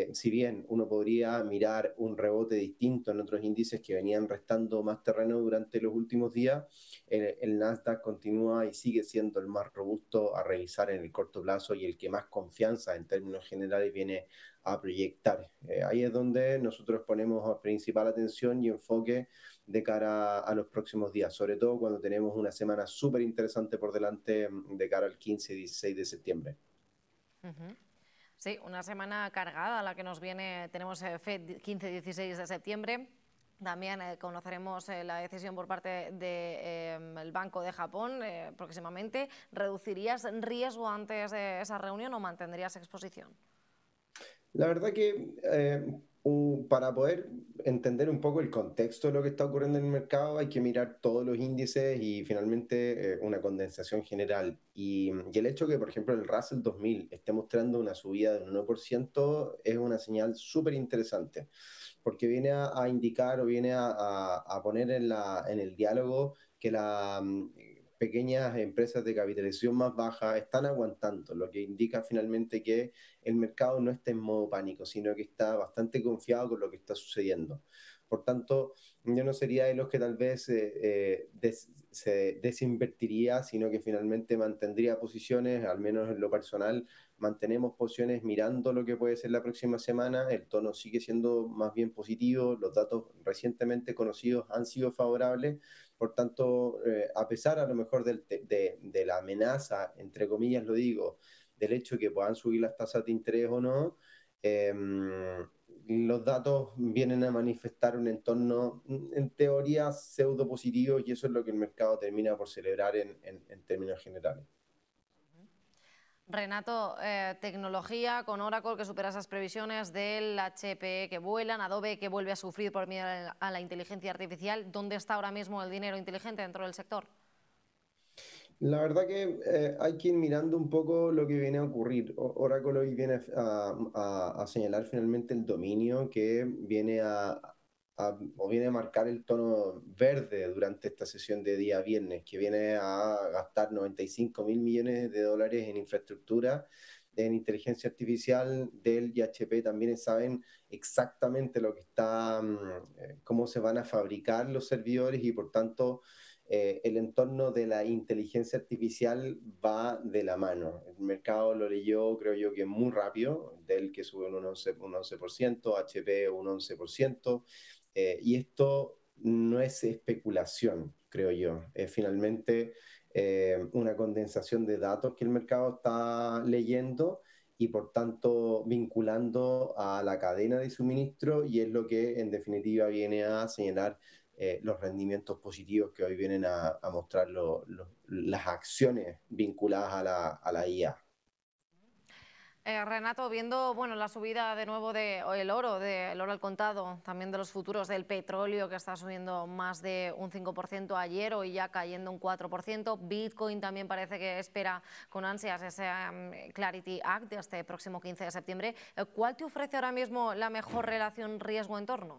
si bien uno podría mirar un rebote distinto en otros índices que venían restando más terreno durante los últimos días, el Nasdaq continúa y sigue siendo el más robusto a revisar en el corto plazo y el que más confianza en términos generales viene a proyectar. Ahí es donde nosotros ponemos principal atención y enfoque de cara a los próximos días, sobre todo cuando tenemos una semana súper interesante por delante de cara al 15 y 16 de septiembre. Ujú. Sí, una semana cargada la que nos viene. Tenemos FED 15-16 de septiembre. También conoceremos la decisión por parte del Banco de Japón próximamente. ¿Reducirías riesgo antes de esa reunión o mantendrías exposición? La verdad que para poder entender un poco el contexto de lo que está ocurriendo en el mercado hay que mirar todos los índices y finalmente una condensación general. Y el hecho que, por ejemplo, el Russell 2000 esté mostrando una subida del 1% es una señal súper interesante, porque viene a indicar o viene a poner en el diálogo que las pequeñas empresas de capitalización más baja están aguantando, lo que indica finalmente que el mercado no está en modo pánico, sino que está bastante confiado con lo que está sucediendo. Por tanto, yo no sería de los que tal vez se desinvertiría, sino que finalmente mantendría posiciones, al menos en lo personal, mantenemos posiciones mirando lo que puede ser la próxima semana, el tono sigue siendo más bien positivo, los datos recientemente conocidos han sido favorables, por tanto, a pesar a lo mejor de la amenaza, entre comillas lo digo, del hecho de que puedan subir las tasas de interés o no, eh, los datos vienen a manifestar un entorno, en teoría, pseudo positivo y eso es lo que el mercado termina por celebrar en términos generales. Renato, tecnología con Oracle que supera esas previsiones, del HP que vuelan, Adobe que vuelve a sufrir por miedo a la inteligencia artificial. ¿Dónde está ahora mismo el dinero inteligente dentro del sector? La verdad que hay que ir mirando un poco lo que viene a ocurrir. Oracle hoy viene a señalar finalmente el dominio que viene o viene a marcar el tono verde durante esta sesión de día viernes, que viene a gastar 95.000 millones de dólares en infraestructura, en inteligencia artificial. Dell y HP también saben exactamente lo que está, cómo se van a fabricar los servidores y por tanto el entorno de la inteligencia artificial va de la mano. El mercado lo leyó, creo yo, que muy rápido, Dell que sube un 11%, HP un 11%, y esto no es especulación, creo yo, es finalmente una condensación de datos que el mercado está leyendo y por tanto vinculando a la cadena de suministro y es lo que en definitiva viene a señalar los rendimientos positivos que hoy vienen a mostrar las acciones vinculadas a la IA. Renato, viendo bueno, la subida de nuevo del oro, del oro al contado, también de los futuros del petróleo que está subiendo más de un 5% ayer, hoy ya cayendo un 4%, Bitcoin también parece que espera con ansias ese Clarity Act de este próximo 15 de septiembre. ¿Cuál te ofrece ahora mismo la mejor relación riesgo-entorno?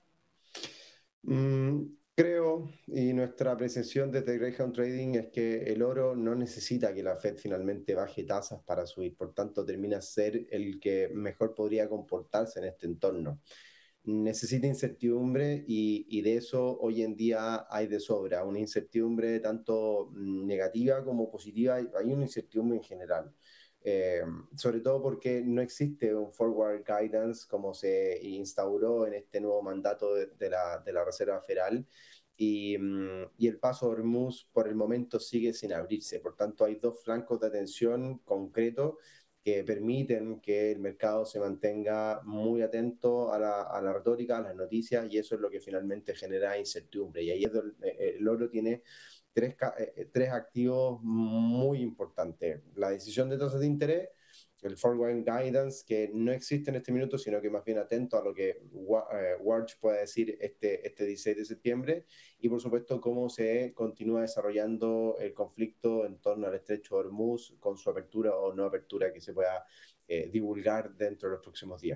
Creo, y nuestra apreciación desde Greyhound Trading es que el oro no necesita que la Fed finalmente baje tasas para subir, por tanto termina ser el que mejor podría comportarse en este entorno. Necesita incertidumbre y de eso hoy en día hay de sobra, una incertidumbre tanto negativa como positiva, hay una incertidumbre en general. Eh, Sobre todo porque no existe un forward guidance como se instauró en este nuevo mandato de la Reserva Federal y el paso Hormuz por el momento sigue sin abrirse. Por tanto, hay dos flancos de atención concretos que permiten que el mercado se mantenga muy atento a la retórica, a las noticias, y eso es lo que finalmente genera incertidumbre. Y ahí es donde el oro tiene tres activos muy importantes. La decisión de tasas de interés, el forward guidance, que no existe en este minuto, sino que más bien atento a lo que Warch pueda decir este 16 de septiembre, y por supuesto cómo se continúa desarrollando el conflicto en torno al estrecho de Hormuz, con su apertura o no apertura que se pueda divulgar dentro de los próximos días.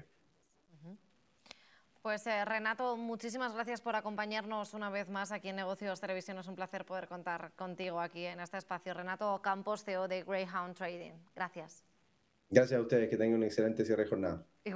Pues Renato, muchísimas gracias por acompañarnos una vez más aquí en Negocios Televisión. Es un placer poder contar contigo aquí en este espacio. Renato Campos, CEO de Greyhound Trading. Gracias. Gracias a ustedes, que tengan un excelente cierre de jornada.